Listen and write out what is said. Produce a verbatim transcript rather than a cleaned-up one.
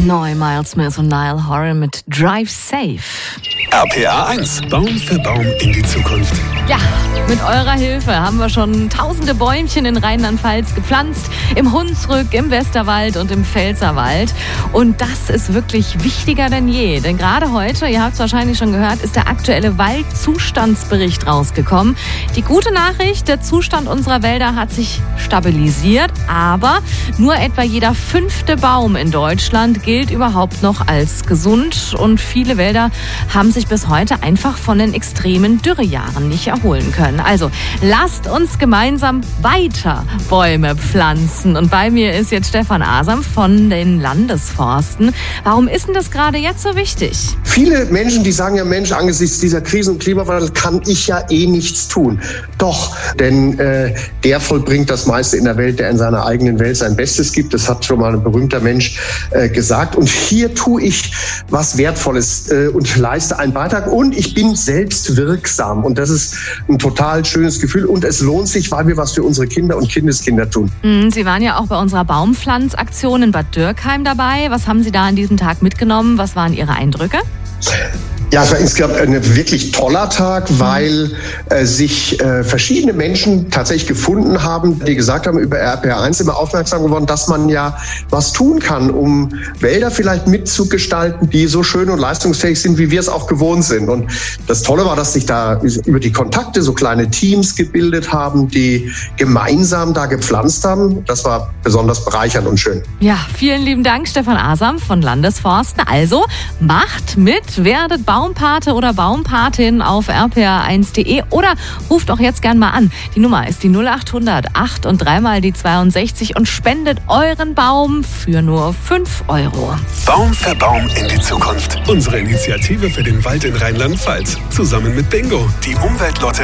Neu Miles Smith und Niall Horan mit Drive Safe. R P R eins, Baum für Baum in die Zukunft. Ja, mit eurer Hilfe haben wir schon tausende Bäumchen in Rheinland-Pfalz gepflanzt. Im Hunsrück, im Westerwald und im Pfälzerwald. Und das ist wirklich wichtiger denn je. Denn gerade heute, ihr habt es wahrscheinlich schon gehört, ist der aktuelle Waldzustandsbericht rausgekommen. Die gute Nachricht, der Zustand unserer Wälder hat sich stabilisiert. Aber nur etwa jeder fünfte Baum in Deutschland gilt überhaupt noch als gesund. Und viele Wälder haben sich bis heute einfach von den extremen Dürrejahren nicht erholen können. Also lasst uns gemeinsam weiter Bäume pflanzen. Und bei mir ist jetzt Stefan Asam von den Landesforsten. Warum ist denn das gerade jetzt so wichtig? Viele Menschen, die sagen ja, Mensch, angesichts dieser Krise und Klimawandel kann ich ja eh nichts tun. Doch, denn äh, der vollbringt das meiste in der Welt, der in seiner eigenen Welt sein Bestes gibt. Das hat schon mal ein berühmter Mensch äh, gesagt. Und hier tue ich was Wertvolles äh, und leiste einen Beitrag. Und ich bin selbst wirksam. Und das ist ein total schönes Gefühl. Und es lohnt sich, weil wir was für unsere Kinder und Kindeskinder tun. Sie waren ja auch bei unserer Baumpflanzaktion in Bad Dürkheim dabei. Was haben Sie da an diesem Tag mitgenommen? Was waren Ihre Eindrücke? Ja, es war insgesamt ein wirklich toller Tag, weil äh, sich äh, verschiedene Menschen tatsächlich gefunden haben, die gesagt haben, über R P R eins immer aufmerksam geworden, dass man ja was tun kann, um Wälder vielleicht mitzugestalten, die so schön und leistungsfähig sind, wie wir es auch gewohnt sind. Und das Tolle war, dass sich da über die Kontakte so kleine Teams gebildet haben, die gemeinsam da gepflanzt haben. Das war besonders bereichernd und schön. Ja, vielen lieben Dank, Stefan Asam von Landesforsten. Also macht mit, werdet Baum Baumpate oder Baumpatin auf r p r eins punkt d e oder ruft auch jetzt gern mal an. Die Nummer ist die null acht hundert acht und dreimal die zweiundsechzig und spendet euren Baum für nur fünf Euro. Baum für Baum in die Zukunft. Unsere Initiative für den Wald in Rheinland-Pfalz. Zusammen mit Bingo, die Umweltlotterie.